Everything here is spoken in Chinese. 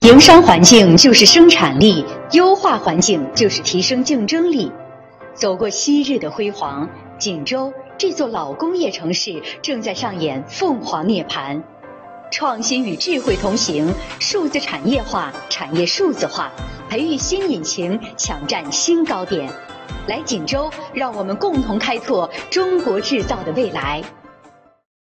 营商环境就是生产力，优化环境就是提升竞争力。走过昔日的辉煌，锦州这座老工业城市正在上演凤凰涅槃。创新与智慧同行，数字产业化、产业数字化，培育新引擎，抢占新高点。来锦州，让我们共同开拓中国制造的未来。